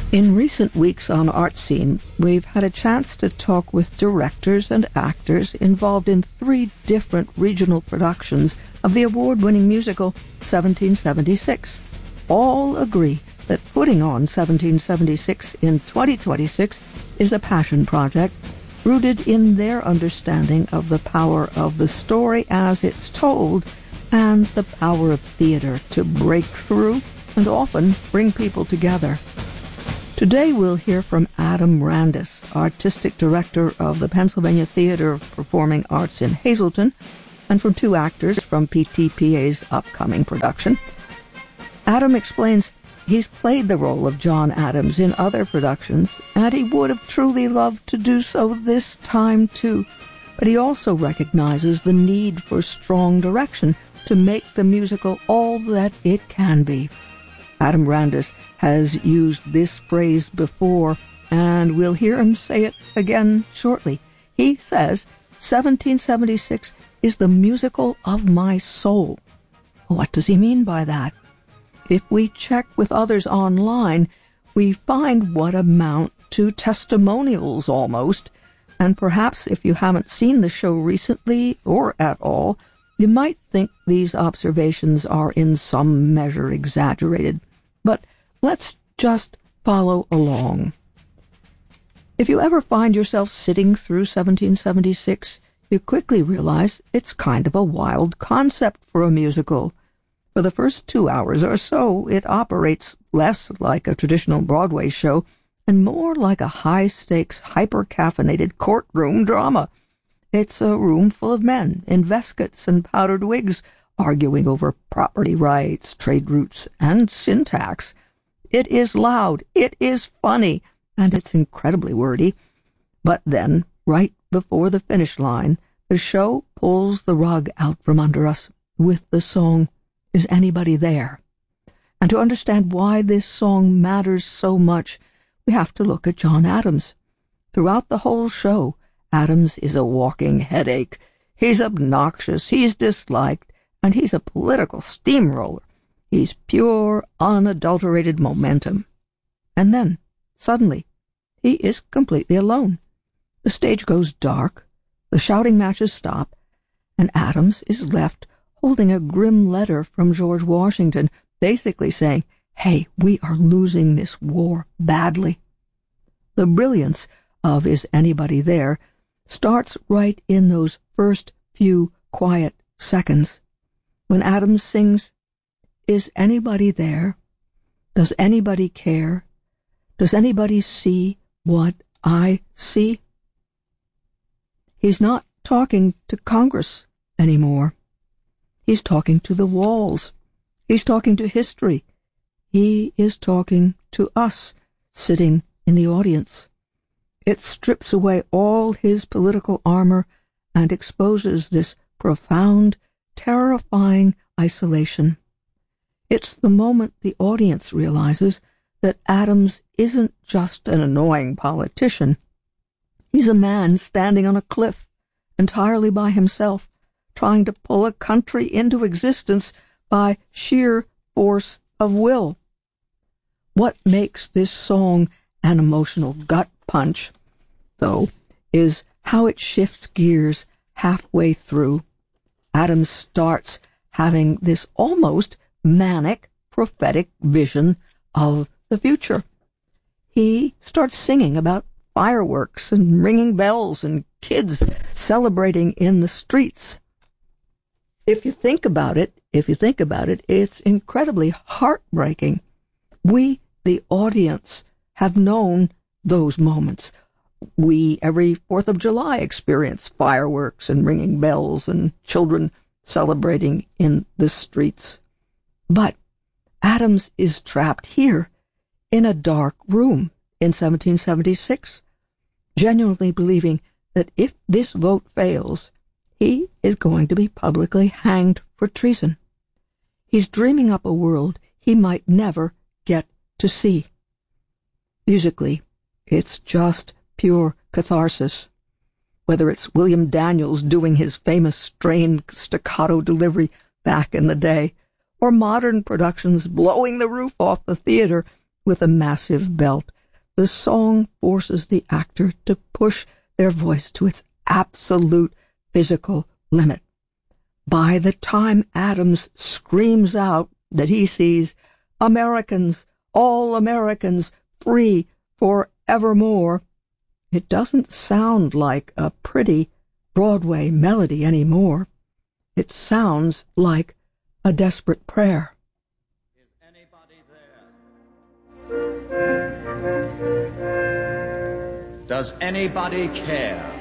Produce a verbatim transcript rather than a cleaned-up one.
In recent weeks on Art Scene, we've had a chance to talk with directors and actors involved in three different regional productions of the award-winning musical seventeen seventy-six. All agree that putting on seventeen seventy-six in twenty twenty-six is a passion project rooted in their understanding of the power of the story as it's told and the power of theater to break through and often bring people together. Today we'll hear from Adam Randus, Artistic Director of the Pennsylvania Theater of Performing Arts in Hazleton, and from two actors from P T P A's upcoming production. Adam explains he's played the role of John Adams in other productions, and he would have truly loved to do so this time too. But he also recognizes the need for strong direction to make the musical all that it can be. Adam Randus has used this phrase before, and we'll hear him say it again shortly. He says, seventeen seventy-six is the musical of my soul. What does he mean by that? If we check with others online, we find what amount to testimonials almost, and perhaps if you haven't seen the show recently or at all, you might think these observations are in some measure exaggerated. But let's just follow along. If you ever find yourself sitting through seventeen seventy-six, you quickly realize it's kind of a wild concept for a musical. For the first two hours or so, it operates less like a traditional Broadway show and more like a high-stakes, hyper-caffeinated courtroom drama. It's a room full of men in veskets and powdered wigs, arguing over property rights, trade routes, and syntax. It is loud, it is funny, and it's incredibly wordy. But then, right before the finish line, the show pulls the rug out from under us with the song, Is Anybody There? And to understand why this song matters so much, we have to look at John Adams. Throughout the whole show, Adams is a walking headache. He's obnoxious, he's disliked, and he's a political steamroller. He's pure, unadulterated momentum. And then, suddenly, he is completely alone. The stage goes dark, the shouting matches stop, and Adams is left holding a grim letter from George Washington, basically saying, hey, we are losing this war badly. The brilliance of Is Anybody There starts right in those first few quiet seconds. When Adams sings, Is anybody there? Does anybody care? Does anybody see what I see? He's not talking to Congress anymore. He's talking to the walls. He's talking to history. He is talking to us, sitting in the audience. It strips away all his political armor and exposes this profound, terrifying isolation. It's the moment the audience realizes that Adams isn't just an annoying politician. He's a man standing on a cliff, entirely by himself, trying to pull a country into existence by sheer force of will. What makes this song an emotional gut punch, though, is how it shifts gears halfway through. Adams starts having this almost manic, prophetic vision of the future. He starts singing about fireworks and ringing bells and kids celebrating in the streets. If you think about it, if you think about it, it's incredibly heartbreaking. We, the audience, have known those moments. We, every Fourth of July, experience fireworks and ringing bells and children celebrating in the streets. But Adams is trapped here in a dark room in seventeen seventy-six, genuinely believing that if this vote fails, he is going to be publicly hanged for treason. He's dreaming up a world he might never get to see. Musically, it's just pure catharsis. Whether it's William Daniels doing his famous strained staccato delivery back in the day, or modern productions blowing the roof off the theater with a massive belt The song forces the actor to push their voice to its absolute physical limit. By the time Adams screams out that he sees Americans, all Americans, free forevermore, it doesn't sound like a pretty Broadway melody anymore. It sounds like a desperate prayer. Is anybody there? Does anybody care?